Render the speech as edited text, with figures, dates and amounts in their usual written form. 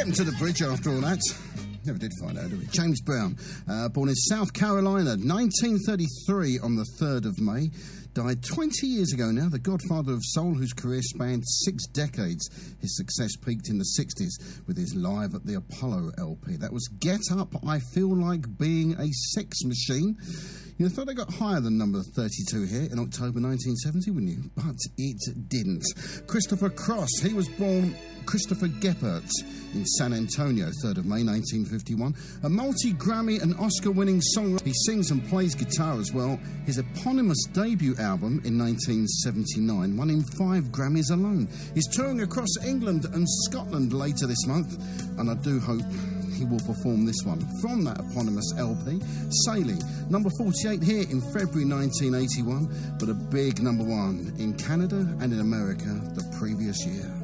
getting to the bridge after all that. Never did find out, did we? James Brown, born in South Carolina, 1933 on the 3rd of May. Died 20 years ago now, the godfather of soul whose career spanned 6 decades. His success peaked in the 60s with his Live at the Apollo LP. That was Get Up, I Feel Like Being a Sex Machine. You thought it got higher than number 32 here in October 1970, wouldn't you? But it didn't. Christopher Cross, he was born Christopher Geppert in San Antonio, 3rd of May 1951. A multi-Grammy and Oscar-winning songwriter. He sings and plays guitar as well. His eponymous debut album in 1979 won him 5 Grammys alone. He's touring across England and Scotland later this month, and I do hope he will perform this one from that eponymous LP, Sailing, number 48 here in February 1981, but a big number 1 in Canada and in America the previous year.